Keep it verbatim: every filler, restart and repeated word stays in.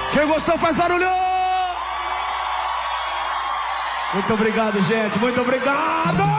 Quem gostou faz barulho. Muito obrigado, gente, muito obrigado.